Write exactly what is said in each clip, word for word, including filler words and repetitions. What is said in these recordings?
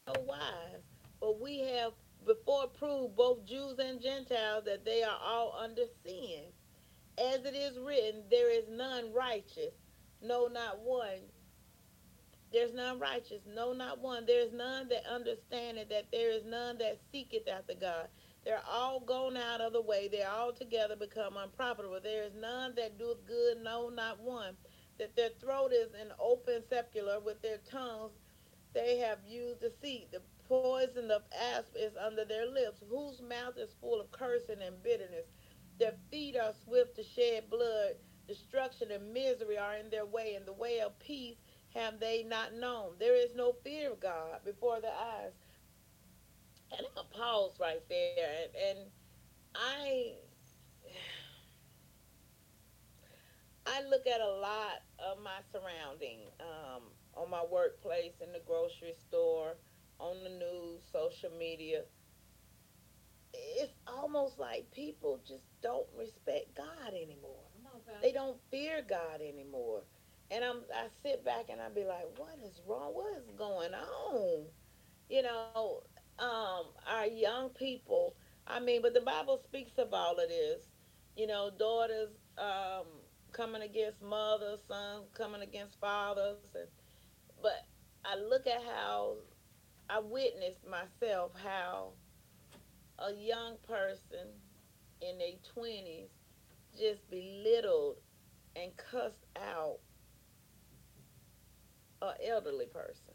wise. For we have before proved both Jews and Gentiles that they are all under sin. As it is written, there is none righteous, no, not one. There's none righteous, no, not one. There is none that understandeth, that there is none that seeketh after God. They're all gone out of the way. They're all together become unprofitable. There is none that doeth good, no, not one. That their throat is an open sepulchre, with their tongues they have used deceit. The poison of asp is under their lips, whose mouth is full of cursing and bitterness. Their feet are swift to shed blood. Destruction and misery are in their way, and the way of peace have they not known. There is no fear of God before their eyes. And I'm gonna pause right there. And, and I I look at a lot of my surrounding, um, on my workplace, in the grocery store, on the news, social media. It's almost like people just don't respect God anymore. They don't fear God anymore. And I'm I sit back and I be like, what is wrong? What is going on? You know, um, our young people. I mean, but the Bible speaks of all of this. You know, daughters um, coming against mothers, sons coming against fathers, and but I look at how I witnessed myself how a young person in their twenties just belittled and cussed out an elderly person.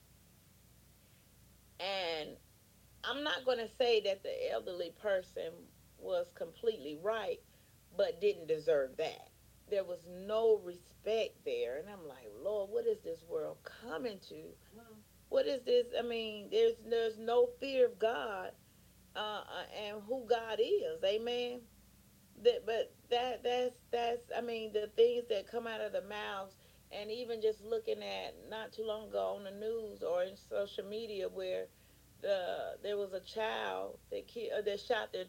And I'm not going to say that the elderly person was completely right, but didn't deserve that. There was no respect there. And I'm like, Lord, what is this world coming to? What is this? I mean, there's there's no fear of God, uh, uh, and who God is. Amen. That, but that that's that's I mean, the things that come out of the mouths, and even just looking at not too long ago on the news or in social media where the there was a child that ki- uh, that shot their